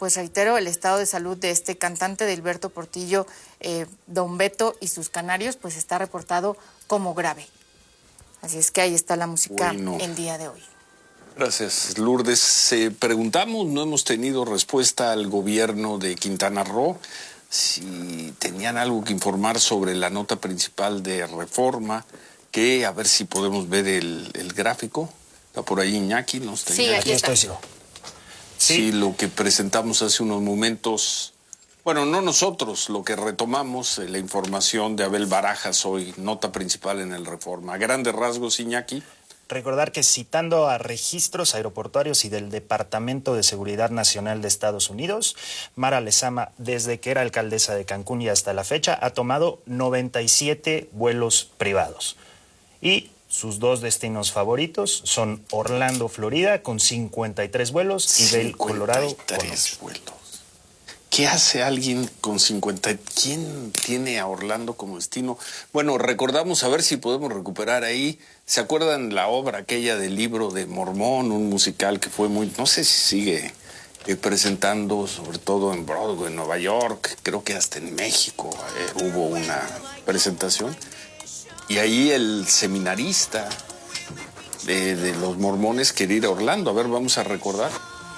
pues reitero, el estado de salud de este cantante, de Hilberto Portillo, Don Beto y sus Canarios, pues está reportado como grave. Así es que ahí está la música el día de hoy. Gracias, Lourdes. Preguntamos, no hemos tenido respuesta al gobierno de Quintana Roo, si tenían algo que informar sobre la nota principal de Reforma, que a ver si podemos ver el gráfico. Está por ahí Iñaki, ¿no? Sí, aquí está. Sí, lo que presentamos hace unos momentos, bueno, no nosotros, lo que retomamos, la información de Abel Barajas hoy, nota principal en el Reforma. A grandes rasgos, Iñaki. Recordar que citando a registros aeroportuarios y del Departamento de Seguridad Nacional de Estados Unidos, Mara Lezama, desde que era alcaldesa de Cancún y hasta la fecha, ha tomado 97 vuelos privados. Y sus dos destinos favoritos son Orlando, Florida, con 53 vuelos, y Vail, Colorado, con 8 vuelos. ¿Qué hace alguien con 50? ¿Quién tiene a Orlando como destino? Bueno, recordamos, a ver si podemos recuperar ahí. ¿Se acuerdan la obra aquella del Libro de Mormón? Un musical que fue muy, no sé si sigue presentando, sobre todo en Broadway, en Nueva York, creo que hasta en México hubo una presentación. Y ahí el seminarista de los mormones quería ir a Orlando. A ver, vamos a recordar.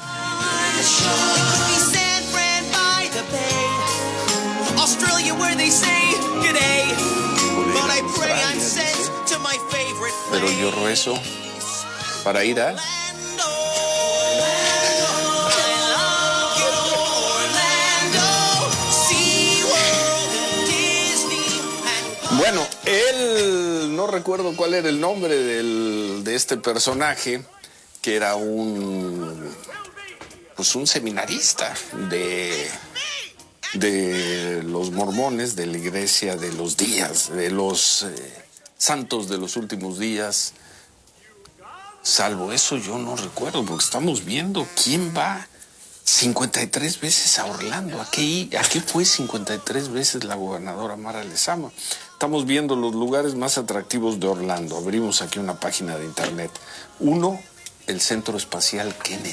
Pero yo rezo para ir a... Bueno, él, no recuerdo cuál era el nombre de este personaje, que era un seminarista de los mormones, de la iglesia de los días, de los santos de los últimos días. Salvo eso yo no recuerdo, porque estamos viendo quién va 53 veces a Orlando. ¿A qué fue 53 veces la gobernadora Mara Lezama? Estamos viendo los lugares más atractivos de Orlando. Abrimos aquí una página de internet. 1, el Centro Espacial Kennedy.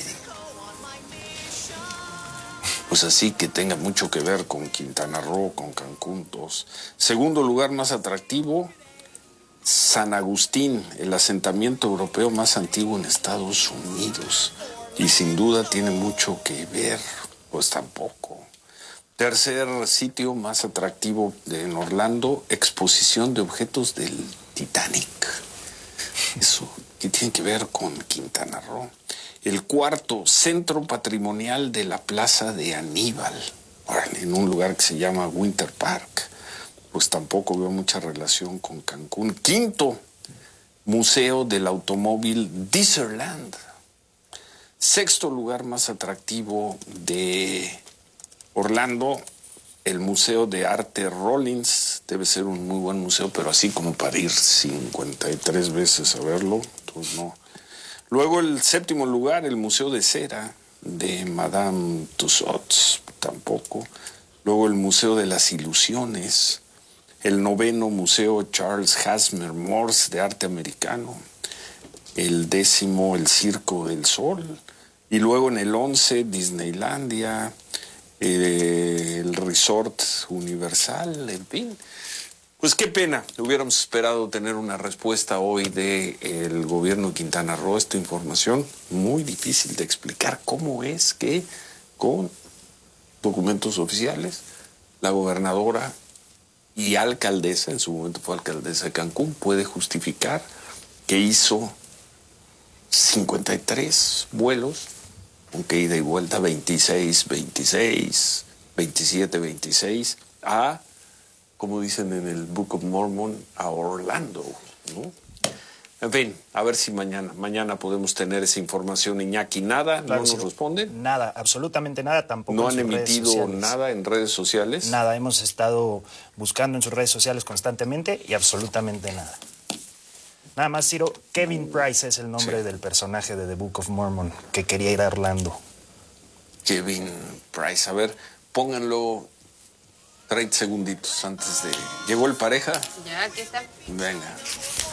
Pues así que tenga mucho que ver con Quintana Roo, con Cancún. 2. Segundo lugar más atractivo, San Agustín, el asentamiento europeo más antiguo en Estados Unidos. Y sin duda tiene mucho que ver, pues tampoco. Tercer sitio más atractivo en Orlando, exposición de objetos del Titanic. Eso, ¿qué tiene que ver con Quintana Roo? El cuarto, centro patrimonial de la Plaza de Aníbal, en un lugar que se llama Winter Park. Pues tampoco veo mucha relación con Cancún. Quinto, Museo del Automóvil Dixieland. Sexto lugar más atractivo de Orlando, el Museo de Arte Rollins. Debe ser un muy buen museo, pero así como para ir 53 veces a verlo, entonces no. Luego el séptimo lugar, el Museo de Cera de Madame Tussauds, tampoco. Luego el Museo de las Ilusiones. El noveno, Museo Charles Hasmer Morse de Arte Americano. El décimo, el Circo del Sol. Y luego en el 11, Disneylandia, el Resort Universal, en fin. Pues qué pena, hubiéramos esperado tener una respuesta hoy del gobierno de Quintana Roo. Esta información muy difícil de explicar cómo es que con documentos oficiales la gobernadora y alcaldesa, en su momento fue alcaldesa de Cancún, puede justificar que hizo 53 vuelos, aunque ida y vuelta 26, 26, 27, 26, como dicen en el Book of Mormon, a Orlando, ¿no? En fin, a ver si mañana podemos tener esa información. Iñaki, nada, claro, ¿no nos responden? Nada, absolutamente nada, tampoco. ¿No han emitido nada en redes sociales? Nada, hemos estado buscando en sus redes sociales constantemente y absolutamente nada. Nada más, Ciro, Kevin Price es el nombre del personaje de The Book of Mormon que quería ir a Orlando. Kevin Price, a ver, pónganlo 30 segunditos antes de... ¿Llegó el pareja? Ya, aquí está. Venga.